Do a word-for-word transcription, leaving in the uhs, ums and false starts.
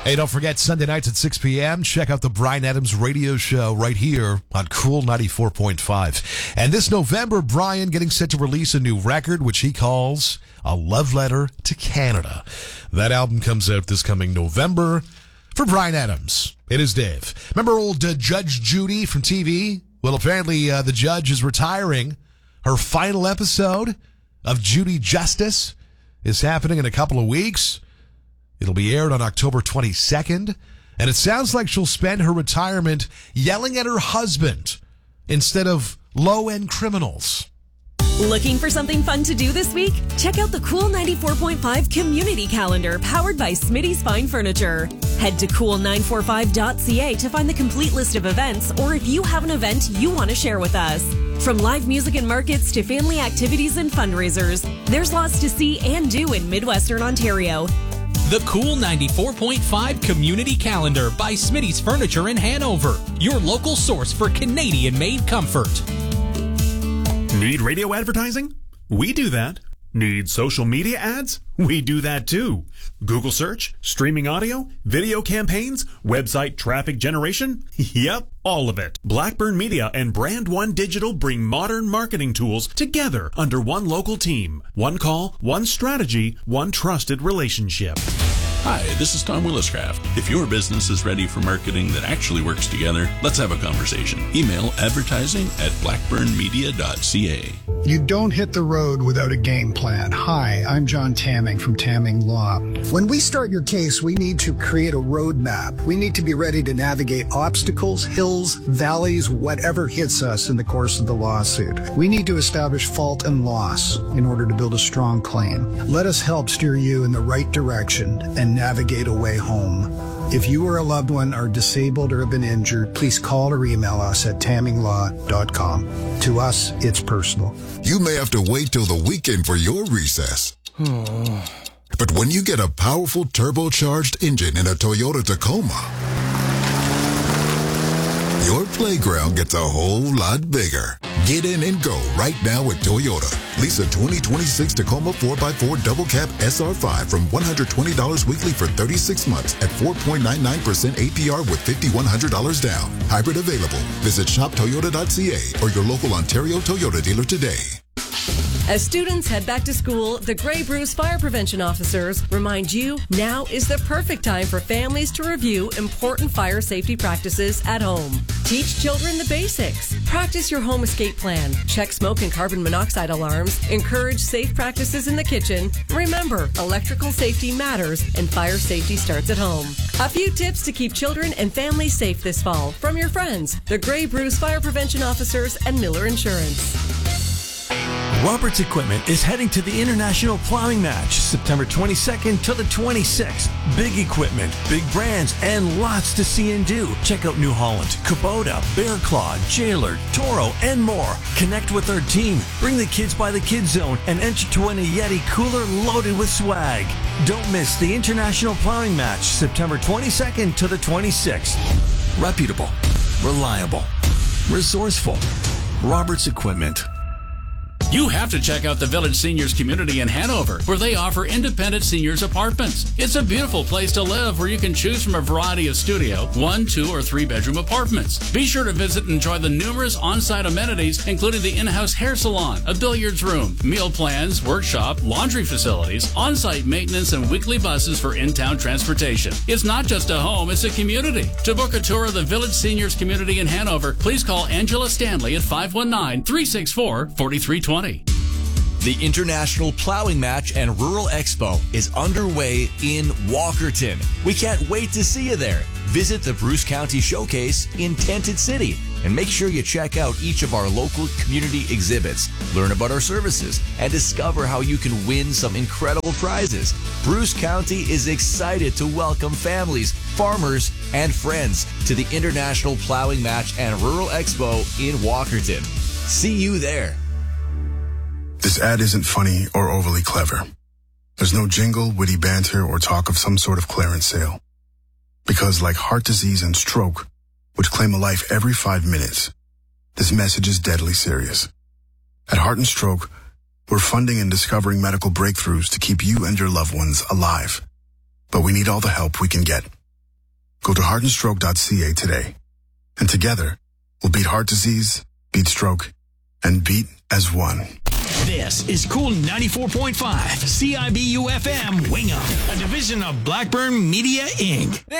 Hey, don't forget, Sunday nights at six p.m., check out the Bryan Adams radio show right here on Cool ninety-four point five. And this November, Bryan getting set to release a new record, which he calls A Love Letter to Canada. That album comes out this coming November. For Bryan Adams, it is Dave. Remember old uh, Judge Judy from T V? Well, apparently uh, the judge is retiring. Her final episode of Judy Justice is happening in a couple of weeks. It'll be aired on October twenty-second, and it sounds like she'll spend her retirement yelling at her husband instead of low-end criminals. Looking for something fun to do this week? Check out the Cool ninety-four point five Community Calendar powered by Smitty's Fine Furniture. Head to cool nine four five dot c a to find the complete list of events, or if you have an event you want to share with us. From live music and markets to family activities and fundraisers, there's lots to see and do in Midwestern Ontario. The Cool ninety-four point five Community Calendar by Smitty's Furniture in Hanover, your local source for Canadian-made comfort. Need radio advertising? We do that. Need social media ads? We do that too. Google search, streaming audio, video campaigns, website traffic generation? Yep, all of it. Blackburn Media and Brand One Digital bring modern marketing tools together under one local team. One call, one strategy, one trusted relationship. Hi, this is Tom Williscraft. If your business is ready for marketing that actually works together, let's have a conversation. Email advertising at blackburn media dot c a. You don't hit the road without a game plan. Hi, I'm John Tamming from Tamming Law. When we start your case, we need to create a roadmap. We need to be ready to navigate obstacles, hills, valleys, whatever hits us in the course of the lawsuit. We need to establish fault and loss in order to build a strong claim. Let us help steer you in the right direction and navigate a way home. If you or a loved one are disabled or have been injured, please call or email us at tamming law dot com. To us, it's personal. You may have to wait till the weekend for your recess. But when you get a powerful turbocharged engine in a Toyota Tacoma, your playground gets a whole lot bigger. Get in and go right now at Toyota. Lease a twenty twenty-six Tacoma four by four Double Cab S R five from one hundred twenty dollars weekly for thirty-six months at four point nine nine percent A P R with five thousand one hundred dollars down. Hybrid available. Visit shop toyota dot c a or your local Ontario Toyota dealer today. As students head back to school, the Grey Bruce Fire Prevention Officers remind you now is the perfect time for families to review important fire safety practices at home. Teach children the basics. Practice your home escape plan. Check smoke and carbon monoxide alarms. Encourage safe practices in the kitchen. Remember, electrical safety matters and fire safety starts at home. A few tips to keep children and families safe this fall from your friends, the Grey Bruce Fire Prevention Officers and Miller Insurance. Roberts Equipment is heading to the International Plowing Match September twenty-second to the twenty-sixth. Big equipment, big brands, and lots to see and do. Check out New Holland, Kubota, Bear Claw, Jailard, Toro, and more. Connect with our team. Bring the kids by the Kids Zone and enter to win a Yeti cooler loaded with swag. Don't miss the International Plowing Match September twenty-second to the twenty-sixth. Reputable, reliable, resourceful. Roberts Equipment. You have to check out the Village Seniors Community in Hanover, where they offer independent seniors apartments. It's a beautiful place to live where you can choose from a variety of studio, one, two, or three bedroom apartments. Be sure to visit and enjoy the numerous on-site amenities, including the in-house hair salon, a billiards room, meal plans, workshop, laundry facilities, on-site maintenance, and weekly buses for in-town transportation. It's not just a home, it's a community. To book a tour of the Village Seniors Community in Hanover, please call Angela Stanley at five one nine, three six four, four three two zero. The International Plowing Match and Rural Expo is underway in Walkerton. We can't wait to see you there. Visit the Bruce County Showcase in Tented City and make sure you check out each of our local community exhibits, learn about our services, and discover how you can win some incredible prizes. Bruce County is excited to welcome families, farmers, and friends to the International Plowing Match and Rural Expo in Walkerton. See you there. This ad isn't funny or overly clever. There's no jingle, witty banter, or talk of some sort of clearance sale. Because like heart disease and stroke, which claim a life every five minutes, this message is deadly serious. At Heart and Stroke, we're funding and discovering medical breakthroughs to keep you and your loved ones alive. But we need all the help we can get. Go to heart and stroke dot c a today. And together, we'll beat heart disease, beat stroke, and beat as one. This is Cool ninety-four point five, C I B U F M Wing Up, a division of Blackburn Media, Incorporated.